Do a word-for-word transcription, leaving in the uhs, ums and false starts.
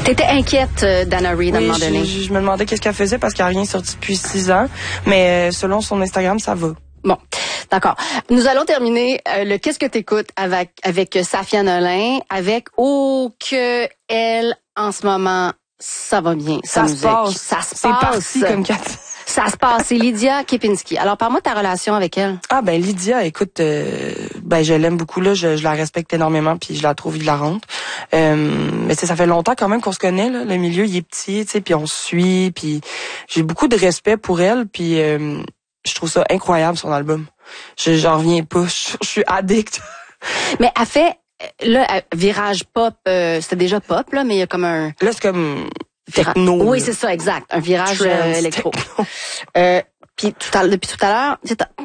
T'étais inquiète euh, d'Anna Reid à un Oui, moment donné. je, je me demandais qu'est-ce qu'elle faisait parce qu'elle n'a rien sorti depuis six ans. Mais euh, selon son Instagram, ça va. Bon, d'accord. Nous allons terminer euh, le Qu'est-ce que t'écoutes avec avec Safia Nolin, avec Oh que elle en ce moment ça va bien. Ça sa se musique. passe. Ça se C'est passe. parti comme Cathy. Ça se passe. C'est Lydia Kepinski. Alors parle-moi de ta relation avec elle. Ah ben Lydia, écoute, euh, ben je l'aime beaucoup là, je, je la respecte énormément puis je la trouve hilarante. Euh, mais tu sais, ça fait longtemps quand même qu'on se connaît là, le milieu il est petit, tu sais, puis on se suit, puis j'ai beaucoup de respect pour elle, puis euh, je trouve ça incroyable son album. Je j'en reviens pas, je, je suis addict. Mais elle fait là virage pop, euh, c'était déjà pop là, mais il y a comme un Là c'est comme techno. Oui, là. c'est ça, exact, un virage Trance, euh, électro. Euh, puis tout à depuis tout à l'heure,